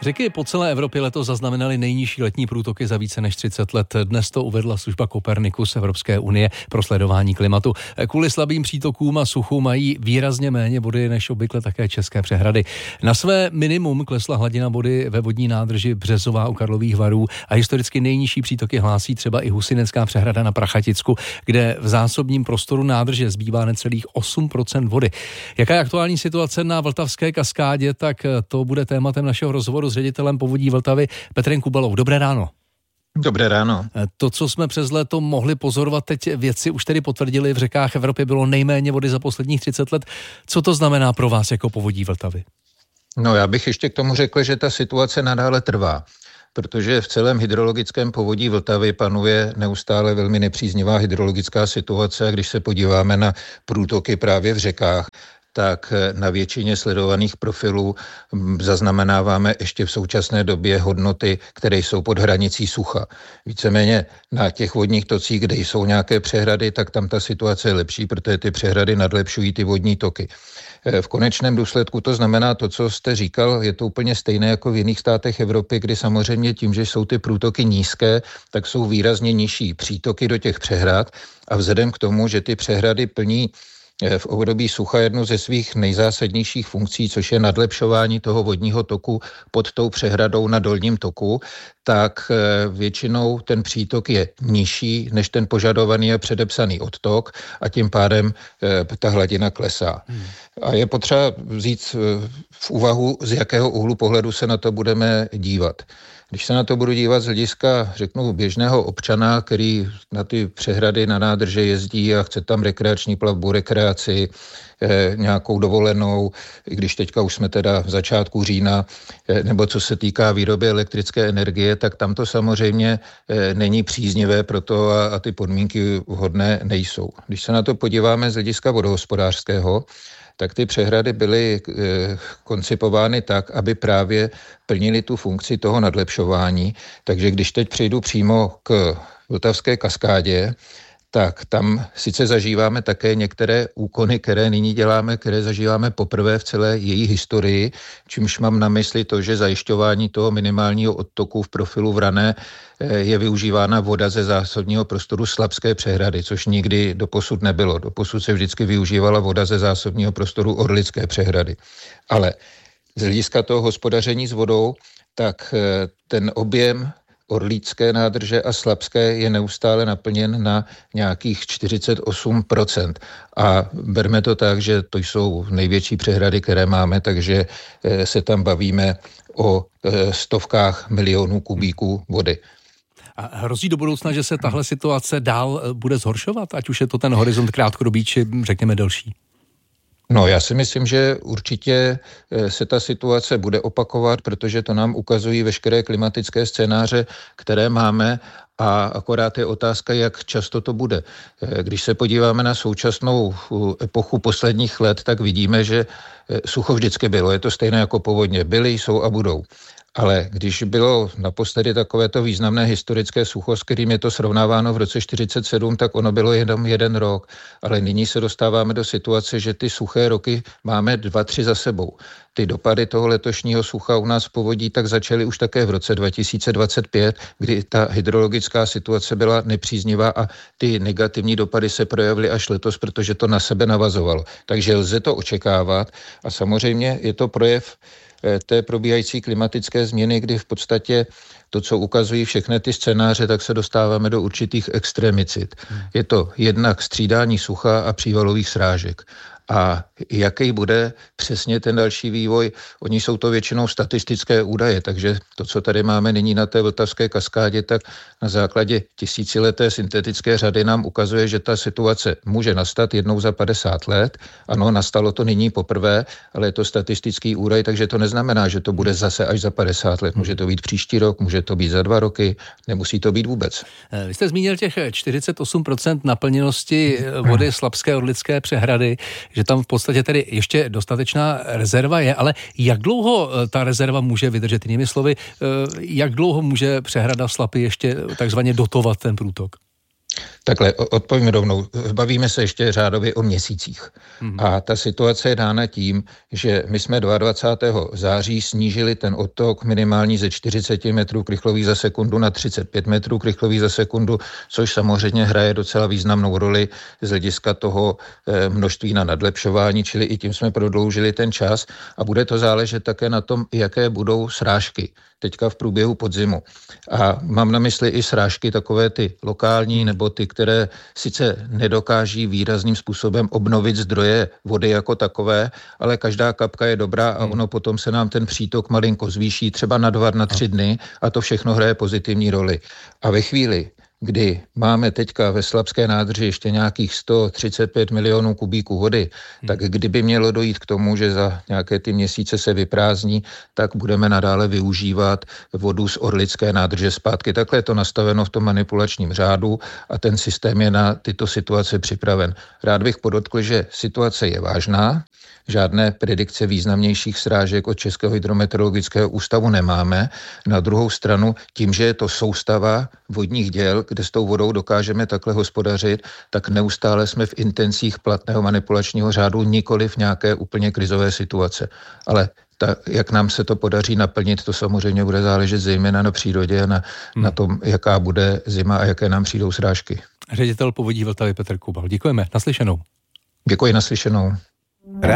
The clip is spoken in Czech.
Řeky po celé Evropě letos zaznamenaly nejnižší letní průtoky za více než 30 let. Dnes to uvedla služba Copernicus Evropské unie pro sledování klimatu. Kvůli slabým přítokům a suchu mají výrazně méně vody než obvykle také české přehrady. Na své minimum klesla hladina vody ve vodní nádrži Březová u Karlových Varů a historicky nejnižší přítoky hlásí třeba i Husínecká přehrada na Prachaticku, kde v zásobním prostoru nádrže zbývá necelých 8% vody. Jaká je aktuální situace na Vltavské kaskádě, tak to bude tématem našeho rozhovoru s ředitelem Povodí Vltavy Petrem Kubalou. Dobré ráno. Dobré ráno. To, co jsme přes léto mohli pozorovat, teď vědci už tedy potvrdili, v řekách Evropy bylo nejméně vody za posledních 30 let. Co to znamená pro vás jako Povodí Vltavy? No, já bych ještě k tomu řekl, že ta situace nadále trvá, protože v celém hydrologickém povodí Vltavy panuje neustále velmi nepříznivá hydrologická situace a když se podíváme na průtoky právě v řekách, tak na většině sledovaných profilů zaznamenáváme ještě v současné době hodnoty, které jsou pod hranicí sucha. Víceméně na těch vodních tocích, kde jsou nějaké přehrady, tak tam ta situace je lepší, protože ty přehrady nadlepšují ty vodní toky. V konečném důsledku to znamená to, co jste říkal, je to úplně stejné jako v jiných státech Evropy, kdy samozřejmě tím, že jsou ty průtoky nízké, tak jsou výrazně nižší přítoky do těch přehrad a vzhledem k tomu, že ty přehrady plní v období sucha jednu ze svých nejzásadnějších funkcí, což je nadlepšování toho vodního toku pod tou přehradou na dolním toku, tak většinou ten přítok je nižší než ten požadovaný a předepsaný odtok a tím pádem ta hladina klesá. A je potřeba vzít v úvahu, z jakého úhlu pohledu se na to budeme dívat. Když se na to budu dívat z hlediska, řeknu, běžného občana, který na ty přehrady na nádrže jezdí a chce tam rekreační plavbu, rekreaci, nějakou dovolenou, i když teďka už jsme teda v začátku října, nebo co se týká výroby elektrické energie, tak tam to samozřejmě není příznivé pro to a ty podmínky vhodné nejsou. Když se na to podíváme z hlediska vodohospodářského, tak ty přehrady byly koncipovány tak, aby právě plnily tu funkci toho nadlepšování. Takže když teď přejdu přímo k Vltavské kaskádě, tak tam sice zažíváme také některé úkony, které nyní děláme, které zažíváme poprvé v celé její historii, čímž mám na mysli to, že zajišťování toho minimálního odtoku v profilu Vrané je využívána voda ze zásobního prostoru Slabské přehrady, což nikdy doposud nebylo. Doposud se vždycky využívala voda ze zásobního prostoru Orlické přehrady. Ale z hlediska toho hospodaření s vodou, tak ten objem Orlické nádrže a Slabské je neustále naplněn na nějakých 48%. A berme to tak, že to jsou největší přehrady, které máme, takže se tam bavíme o stovkách milionů kubíků vody. A hrozí do budoucna, že se tahle situace dál bude zhoršovat, ať už je to ten horizont krátkodobý, či řekněme delší? No, já si myslím, že určitě se ta situace bude opakovat, protože to nám ukazují veškeré klimatické scénáře, které máme a akorát je otázka, jak často to bude. Když se podíváme na současnou epochu posledních let, tak vidíme, že sucho vždycky bylo. Je to stejné jako povodně. Byly, jsou a budou. Ale když bylo naposledy takovéto významné historické sucho, s kterým je to srovnáváno v roce 1947, tak ono bylo jenom jeden rok. Ale nyní se dostáváme do situace, že ty suché roky máme 2-3 za sebou. Ty dopady toho letošního sucha u nás v povodí tak začaly už také v roce 2025, kdy ta hydrologická situace byla nepříznivá a ty negativní dopady se projevily až letos, protože to na sebe navazovalo. Takže lze to očekávat a samozřejmě je to projev té probíhající klimatické změny, kdy v podstatě to, co ukazují všechny ty scénáře, tak se dostáváme do určitých extremicit. Je to jednak střídání sucha a přívalových srážek. A jaký bude přesně ten další vývoj? Oni jsou to většinou statistické údaje, takže to, co tady máme nyní na té Vltavské kaskádě, tak na základě tisícileté syntetické řady nám ukazuje, že ta situace může nastat jednou za 50 let. Ano, nastalo to nyní poprvé, ale je to statistický údaj, takže to neznamená, že to bude zase až za 50 let. Může to být příští rok, může to být za 2 roky, nemusí to být vůbec. Vy jste zmínil těch 48% naplněnosti vody Slabské Orlické přehrady, že tam v podstatě tedy ještě dostatečná rezerva je, ale jak dlouho ta rezerva může vydržet? Jinými slovy, jak dlouho může přehrada Slapy ještě takzvaně dotovat ten průtok? Takhle, odpovím rovnou. Bavíme se ještě řádově o měsících. A ta situace je dána tím, že my jsme 22. září snížili ten odtok minimální ze 40 metrů krychlových za sekundu na 35 metrů krychlových za sekundu, což samozřejmě hraje docela významnou roli z hlediska toho množství na nadlepšování, čili i tím jsme prodloužili ten čas a bude to záležet také na tom, jaké budou srážky teďka v průběhu podzimu. A mám na mysli i srážky takové ty lokální nebo ty, které sice nedokáží výrazným způsobem obnovit zdroje vody jako takové, ale každá kapka je dobrá a ono potom se nám ten přítok malinko zvýší třeba na 2, na 3 dny a to všechno hraje pozitivní roli. A ve chvíli, kdy máme teďka ve Slabské nádrži ještě nějakých 135 milionů kubíků vody, tak kdyby mělo dojít k tomu, že za nějaké ty měsíce se vyprázdní, tak budeme nadále využívat vodu z Orlické nádrže zpátky. Takhle je to nastaveno v tom manipulačním řádu a ten systém je na tyto situace připraven. Rád bych podotkl, že situace je vážná, žádné predikce významnějších srážek od Českého hydrometeorologického ústavu nemáme. Na druhou stranu, tím, že je to soustava vodních děl, kde s tou vodou dokážeme takhle hospodařit, tak neustále jsme v intencích platného manipulačního řádu, nikoli v nějaké úplně krizové situace. Ale jak nám se to podaří naplnit, to samozřejmě bude záležet zejména na přírodě a na tom, jaká bude zima a jaké nám přijdou srážky. Ředitel Povodí Vltavy Petr Kubal. Děkujeme. Naslyšenou. Děkuji, naslyšenou.